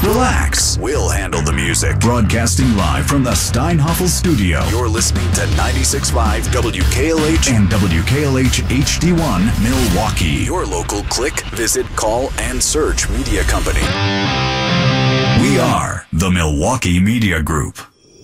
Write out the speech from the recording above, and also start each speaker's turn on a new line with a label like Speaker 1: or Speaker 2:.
Speaker 1: Relax.
Speaker 2: We'll handle the music.
Speaker 1: Broadcasting live from the Steinhoffel studio.
Speaker 2: You're listening to 96.5 WKLH
Speaker 1: and WKLH HD1 Milwaukee.
Speaker 2: Your local click, visit, call, and search media company.
Speaker 1: We are the Milwaukee Media Group.